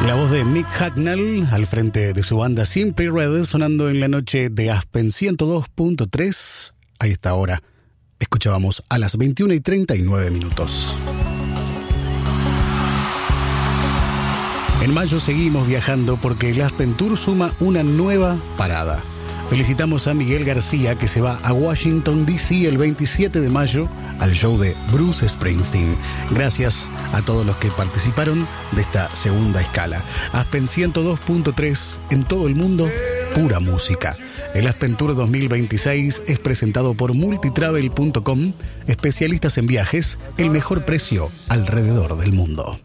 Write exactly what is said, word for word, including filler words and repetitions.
La voz de Mick Hucknall al frente de su banda Simply Red, sonando en la noche de Aspen ciento dos punto tres. A esta hora escuchábamos a las veintiuna y treinta y nueve minutos. En mayo seguimos viajando porque el Aspen Tour suma una nueva parada. Felicitamos a Miguel García, que se va a Washington, D C el veintisiete de mayo al show de Bruce Springsteen. Gracias a todos los que participaron de esta segunda escala. Aspen ciento dos punto tres, en todo el mundo, pura música. El Aspen Tour dos mil veintiséis es presentado por multitravel punto com, especialistas en viajes, el mejor precio alrededor del mundo.